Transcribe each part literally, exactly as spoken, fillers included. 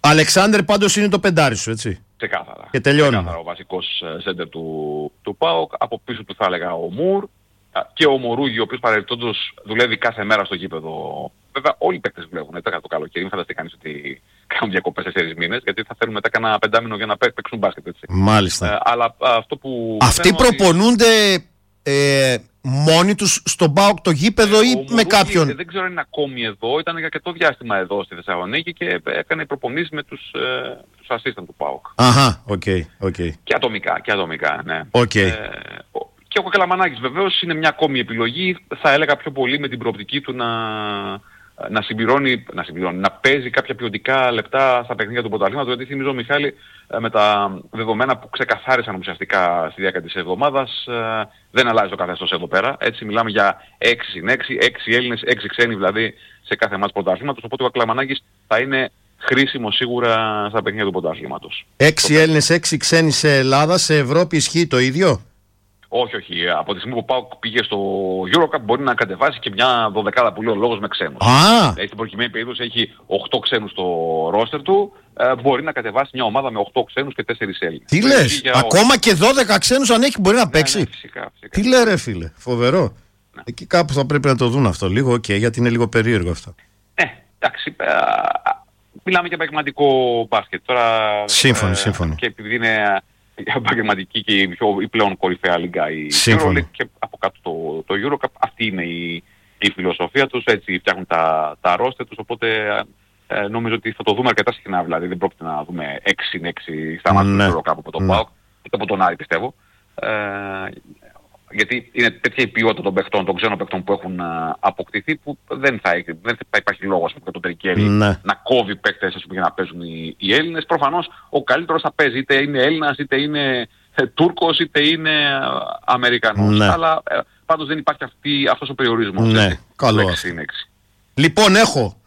Αλεξάνδερ πάντως είναι το πεντάρι σου, έτσι. Ξεκάθαρα. Και τελειώνουμε. Ξεκάθαρα ο βασικός σέντερ του, του ΠΑΟΚ. Από πίσω του θα έλεγα ο Μουρ και ο Μορούγι, ο οποίος παρελθόντως δουλεύει κάθε μέρα στο γήπεδο. Βέβαια όλοι οι παίκτες δουλεύουν, τώρα το καλοκαίρι. Μην φανταστεί κανείς ότι κάνουν διακοπές τέσσερις μήνες, γιατί θα θέλουν μετά κανένα πεντάμινο για να παίξουν μπάσκετ, έτσι. Μάλιστα. Ε, αλλά αυτό που... Αυτοί προπονούνται ε, μόνοι τους στον ΠΑΟΚ το γήπεδο ή ο με κάποιον? Δεν ξέρω αν είναι ακόμη εδώ, ήταν για αρκετό διάστημα εδώ στη Θεσσαλονίκη και έκανε προπονήσεις με τους, ε, τους assistant του ΠΑΟΚ. Αχα, οκ, okay, οκ. Okay. Και ατομικά, και ατομικά, ναι. Okay. Ε, και ο Καλαμανάκης βεβαίως είναι μια ακόμη επιλογή, θα έλεγα πιο πολύ με την προοπτική του να, να, συμπληρώνει, να συμπληρώνει, να παίζει κάποια ποιοτικά λεπτά στα παιχνίδια του πρωταθλήματος, γιατί θυμίζω, Μιχάλη, με τα δεδομένα που ξεκαθάρισαν ουσιαστικά στη διάρκεια της εβδομάδας, δεν αλλάζει το καθεστώς εδώ πέρα. Έτσι μιλάμε για έξι συν έξι, έξι Έλληνες, έξι ξένοι δηλαδή σε κάθε μάτς πρωταθλήματος, οπότε ο Καλαμανάκης θα είναι χρήσιμο σίγουρα στα παιχνίδια του πρωταθλήματος. Έξι Έλληνες, έξι ξένοι σε Ελλάδα, σε Ευρώπη ισχύει το ίδιο? Όχι, όχι. Από τη στιγμή που πάω πήγε στο EuroCup μπορεί να κατεβάσει και μια δωδεκάδα που λέει ο λόγος με ξένους. Α! Δηλαδή στην προκειμένη περίπτωση έχει οκτώ ξένους στο ρόστερ του, ε, μπορεί να κατεβάσει μια ομάδα με οκτώ ξένους και τέσσερις Έλληνες. Τι λες, ακόμα ό... και δώδεκα ξένους αν έχει μπορεί να παίξει? Ναι, ναι, φυσικά, φυσικά. Τι λέει ρε φίλε, φοβερό. Ναι. Εκεί κάπου θα πρέπει να το δουν αυτό λίγο, okay, γιατί είναι λίγο περίεργο αυτό. Ναι, εντάξει, ε, μιλάμε για επαγγελματικό μπάσκετ. Τώρα, σύμφωνοι, ε, σύμφωνοι. Και επειδή είναι η επαγγελματική και η, πιο, η πλέον κορυφαία λίγκα η EuroLeague και από κάτω το, το EuroCup, αυτή είναι η, η φιλοσοφία τους, έτσι φτιάχνουν τα, τα roster τους, οπότε ε, νομίζω ότι θα το δούμε αρκετά συχνά, δηλαδή δεν πρόκειται να δούμε έξι συν έξι στα μάτια του EuroCup από τον ΠΑΟΚ, είτε από τον Άρη πιστεύω, ε, γιατί είναι τέτοια η ποιότητα των παιχτών, των ξένων παιχτών που έχουν α, αποκτηθεί, που δεν θα, δεν θα υπάρχει λόγος για τον Τρικέρι ναι. να κόβει παίκτες για να παίζουν οι, οι Έλληνες. Προφανώς ο καλύτερος θα παίζει, είτε είναι Έλληνας, είτε είναι ε, Τούρκος, είτε είναι ε, Αμερικανός. Ναι. Αλλά ε, πάντως δεν υπάρχει αυτή, αυτός ο περιορισμός. Ναι, έτσι, καλό έξι έξι. Λοιπόν, έχω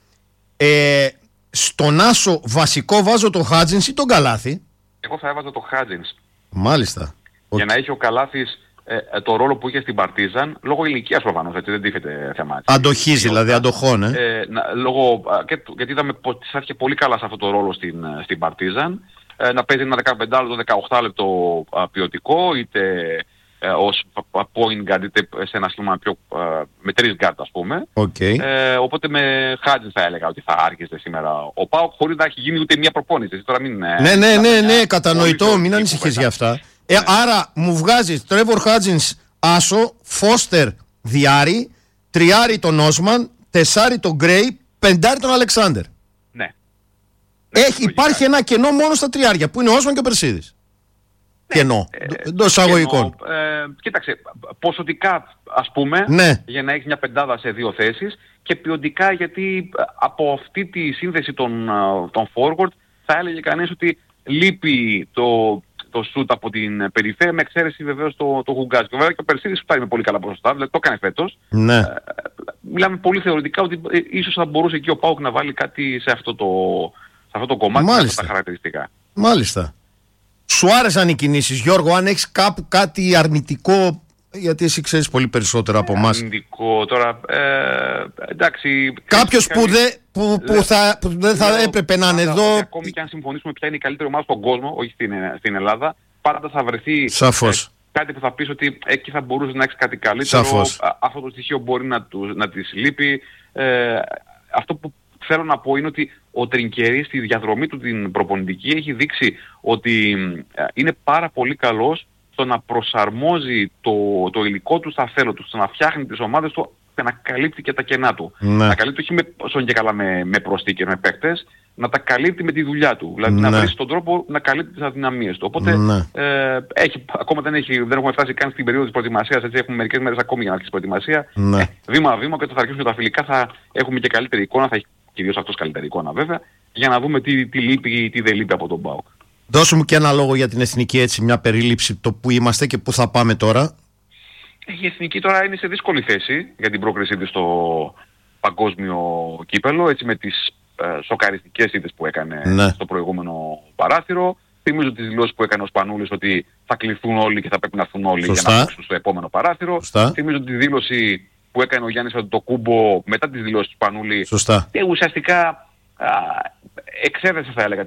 ε, στον Άσο βασικό βάζω το Χάτζινς ή τον Καλάθι? Εγώ θα έβαζα το Χάτζινς. Μάλιστα. Για να έχει ο Καλάθης Ε, το ρόλο που είχε στην Παρτίζαν, λόγω ηλικίας προφανώς, έτσι δεν τίθεται θέμα. Έτσι. Αντοχής δηλαδή, αντοχών, ε. ε να, λόγω, και, γιατί είδαμε ότι θα είχε πολύ καλά σε αυτό το ρόλο στην, στην Παρτίζαν, ε, να παίζει ένα δεκαπέντε λεπτό, δεκαοκτώ λεπτό ποιοτικό, είτε ε, ως point guard, είτε σε ένα σχήμα πιο, ε, με τρεις guard ας πούμε. Okay. Ε, οπότε με Χάτζιν θα έλεγα ότι θα άρχισε σήμερα ο ΠΑΟΚ, χωρίς να έχει γίνει ούτε μια προπόνηση. Τώρα μην, ναι, ναι, ναι, ναι, ναι, κατανοητό, μην ανησυχείς για αυτά. Ε, άρα μου βγάζεις Τρέβορ Χάτζινς Άσο, Φώστερ Διάρη, τριάρι τον Όσμαν, τεσάρι τον Γκρέι, πεντάρι τον Αλεξάνδερ. Ναι. Έχει, υπάρχει ένα κενό μόνο στα τριάρια που είναι ο Όσμαν και ο Περσίδης. Ναι. Κενό, ε, εντός εισαγωγικών. Ε, κοίταξε, ποσοτικά ας πούμε, ναι. για να έχει μια πεντάδα σε δύο θέσεις και ποιοτικά γιατί από αυτή τη σύνδεση των, των forward θα έλεγε κανείς ότι λείπει το... το σούτ από την περιφέρεια, με εξαίρεση βεβαίως το, το Χουγκάζικο. Βέβαια και ο Περσίδης φτάνει με πολύ καλά ποσοστά, δηλαδή το έκανε φέτος. Ναι. Ε, μιλάμε πολύ θεωρητικά ότι ε, ίσως θα μπορούσε εκεί ο ΠΑΟΚ να βάλει κάτι σε αυτό το, σε αυτό το κομμάτι, με αυτά τα χαρακτηριστικά. Μάλιστα. Σου άρεσαν οι κινήσεις, Γιώργο, αν έχεις κάπου κάτι αρνητικό, γιατί εσύ ξέρεις πολύ περισσότερο από εμάς. Αρνητικό, τώρα, ε, εντάξει... Κάποιος που, δε, που, που, θα, που δεν θα λέω, έπρεπε να είναι εδώ... Ακόμη και αν συμφωνήσουμε ποια είναι η καλύτερη ομάδα στον κόσμο, όχι στην, στην Ελλάδα, πάντα θα βρεθεί... Σαφώς. Ε, κάτι που θα πεις ότι εκεί θα μπορούσε να έχεις κάτι καλύτερο. Σαφώς. Αυτό το στοιχείο μπορεί να, του, να της λείπει. Ε, αυτό που θέλω να πω είναι ότι ο Τρινκερί στη διαδρομή του την προπονητική έχει δείξει ότι ε, είναι πάρα πολύ καλός στο να προσαρμόζει το, το υλικό του στα θέλω του, στο να φτιάχνει τις ομάδες του και να καλύπτει και τα κενά του. Ναι. Να καλύπτει όχι με, όσο και καλά με, με προστίκες, με παίκτες, να τα καλύπτει με τη δουλειά του. Δηλαδή ναι. να βρει τον τρόπο να καλύπτει τις αδυναμίες του. Οπότε ναι. ε, έχει, ακόμα δεν, έχει, δεν έχουμε φτάσει καν στην περίοδο της προετοιμασίας, έτσι έχουμε μερικές μέρες ακόμη για να αρχίσει η προετοιμασία. Ναι. Ε, βήμα-βήμα και όταν θα αρχίσουν τα φιλικά θα έχουμε και καλύτερη εικόνα, θα έχει κυρίως αυτός καλύτερη εικόνα βέβαια, για να δούμε τι, τι λείπει ή τι δεν λείπει από τον ΠΑΟΚ. Δώσου μου και ένα λόγο για την εθνική, έτσι, μια περίληψη το που είμαστε και που θα πάμε τώρα. Η εθνική τώρα είναι σε δύσκολη θέση για την πρόκρισή της στο παγκόσμιο κύπελο, έτσι με τις ε, σοκαριστικές ήττες που έκανε ναι. στο προηγούμενο παράθυρο. Θυμίζω τις δηλώσεις που έκανε ο Σπανούλης ότι θα κληθούν όλοι και θα πρέπει να έρθουν όλοι Σωστά. για να παίξουν στο επόμενο παράθυρο. Σωστά. Θυμίζω τη δήλωση που έκανε ο Γιάννης Αντετοκούμπο μετά τις δηλώσεις του Σπανούλη. Σωστά. Και ουσιαστικά α, εξέδεσε θα έλεγα